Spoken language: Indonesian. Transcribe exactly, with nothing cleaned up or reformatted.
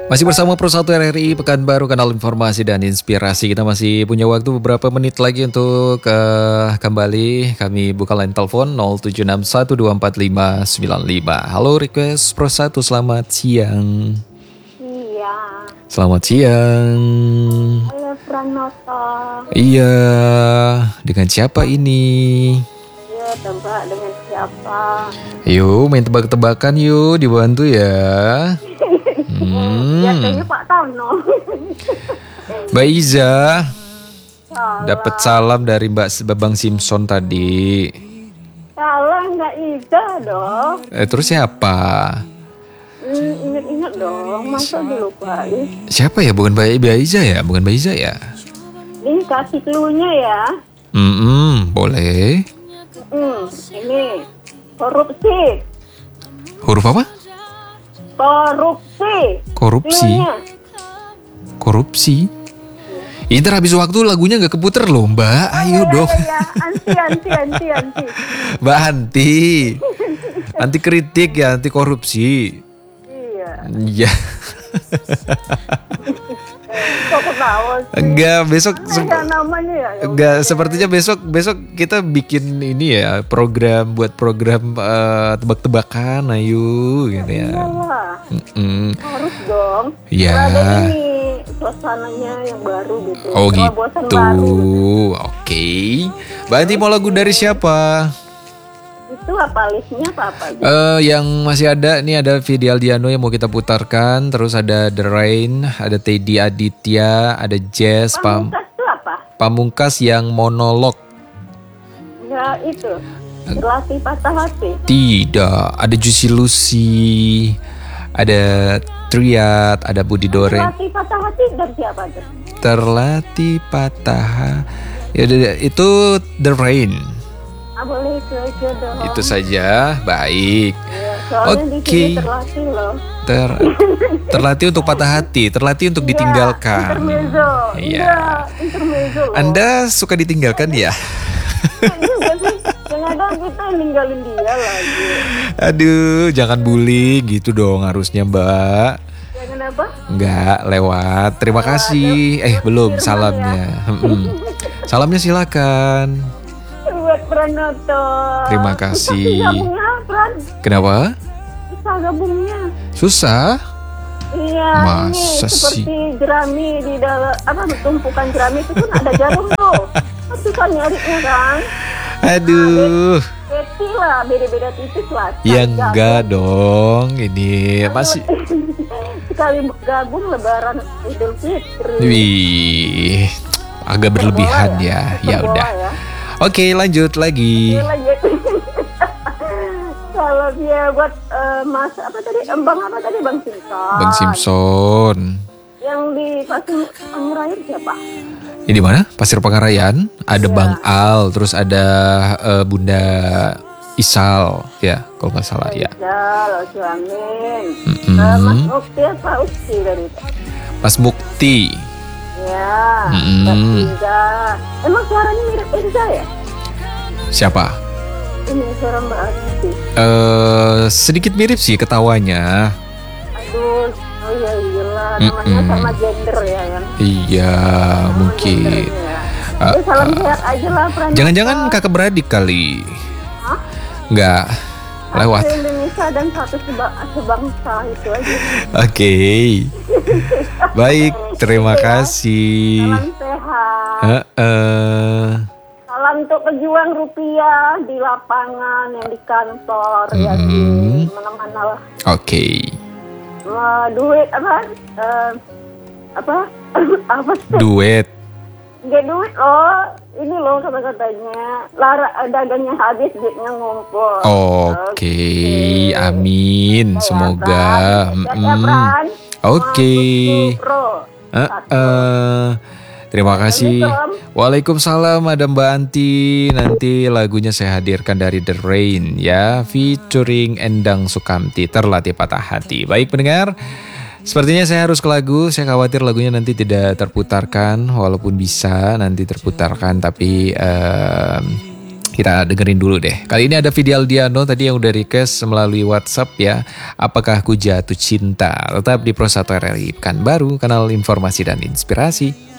Masih bersama Pro satu R R I Pekanbaru, kanal informasi dan inspirasi. Kita masih punya waktu beberapa menit lagi untuk uh, kembali. Kami buka line telepon nol tujuh enam satu dua empat lima sembilan lima. Halo Request Pro satu, selamat siang. Iya. Selamat siang. Halo Pranoto. Iya, dengan siapa ini? Iya, tebak dengan siapa? Yuk main tebak-tebakan yuk, dibantu ya. Hmm. Ya kayaknya Pak Tano. Mbak Iza Salah. dapat salam dari Mbak Babang Simpson tadi. Salah, nggak Iza dong. Eh, terus siapa? Hmm, ingat-ingat dong, masa dilupain. Siapa ya? Bukan Mbak Mbak Iza ya? Bukan Mbak Iza ya? Ini kasih clue-nya ya. Hmm, boleh. Hmm, ini korupsi. Huruf apa? Korupsi. Korupsi. Clue-nya. Korupsi. Ini ntar habis waktu lagunya nggak keputer loh Mbak. Ayo Ya, dong. ya, ya. Anti, anti, anti, anti. Mbak Anti. Anti kritik ya, anti korupsi. Iya. Iya. Kok ketawa sih? Enggak, besok Ada namanya ya? Ya enggak, sepertinya besok besok kita bikin ini ya, program buat program eh, tebak-tebakan, ayo gitu ya. Iyalah, Mm-mm. harus dong. Iya. Ada ini suasananya yang baru gitu. Oh Terobosan gitu. baru. Oke. Mbak Anti mau lagu dari siapa? Itu apa listnya apa apa aja? Eh yang masih ada nih, ada Vidi Aldiano yang mau kita putarkan, terus ada The Rain, ada Teddy Aditya, ada Jazz Pam Pamungkas itu apa? Pamungkas yang monolog. Ya itu. Berlatih patah hati. Tidak, ada Juicy Lucy, ada Triad, ada Budi Doren. Berlatih patah hati dari siapa tuh? Terlatih patah. Ya udah, itu The Rain. Ah, boleh itu aja dong. Itu saja, baik. Ya, soalnya di Oke. sini terlatih loh. Ter terlatih untuk patah hati, terlatih untuk ditinggalkan. Ya, intermezzo. Iya. Iya, intermezzo loh. Anda suka ditinggalkan ya? Juga sih. Kadang kita ninggalin dia lagi. Aduh, jangan bullying gitu dong harusnya Mbak. Jangan apa? Enggak, lewat. Terima kasih. Eh, belum salamnya. Mm-mm. Salamnya silakan. Buat Pranoto. Terima kasih. Bisa gabungnya, Pran. Kenapa? Bisa gabungnya. Susah? Iya, Masa ini sih? seperti jerami di dalam apa tumpukan jerami itu kan ada jarum tuh. Susah nyarinya kan. Aduh. Beti lah, beda-beda tipis lah. Ya Sekali enggak gabung. dong. Ini masih. Sekali gabung lebaran Idul Fitri. Wih, agak berlebihan ya. Ya Terbola udah. ya. Oke, lanjut lagi. Ini lanjut. Kalau dia buat eh, Mas apa tadi? Bang apa tadi? Bang Simpson. Bang Simpson. Yang di Pasir Pangurain siapa? Ini di mana? Pasir Pangarayan. Ada Iya. Bang Al, terus ada eh, Bunda Isal, ya, kalau nggak salah ya. Ya, lo Amin. Mm-mm. Eh, Mas Ukti apa Ukti dari itu? Mas Mukti. Ya, Mm-mm. Mbak Inza. Emang suaranya mirip Inza ya? Siapa? Ini suara Mbak Ukti. Eh sedikit mirip sih ketawanya. Aduh, oh iya iyalah, namanya Mm-mm. sama gender ya kan? Iya, mungkin. Gendernya. Ah, Ya, salam sehat aja lah, Pran. Jangan-jangan kakak beradik kali. Hah? Nggak, lewat. Satu Indonesia dan satu seba- sebangsa itu aja. Oke. Baik, terima kasih. Salam sehat. Heeh. Salam untuk pejuang rupiah di lapangan, yang di kantor, ya di Mm-mm. mana-mana lah. Oke. Eh, duit apa? Eh, apa? apa sih? Duet. Gak duit loh. Ini loh kata-katanya. Lara dagangnya habis, duitnya ngumpul. Oke, amin. Semoga. Ya, Mm-mm. Pran. Oke. Maaf, Pro. Heeh. Terima kasih. Waalaikumsalam, ada Mbak Anti. Nanti lagunya saya hadirkan dari The Rain ya, featuring Endang Sukamti, Terlatih Patah Hati. Baik pendengar, sepertinya saya harus ke lagu. Saya khawatir lagunya nanti tidak terputarkan, walaupun bisa nanti terputarkan, tapi um, Kita dengerin dulu deh. Kali ini ada Vidial Diano tadi yang udah request melalui WhatsApp ya. Apakah Ku Jatuh Cinta? Tetap di Pro satu R R I Pekanbaru, kanal informasi dan inspirasi.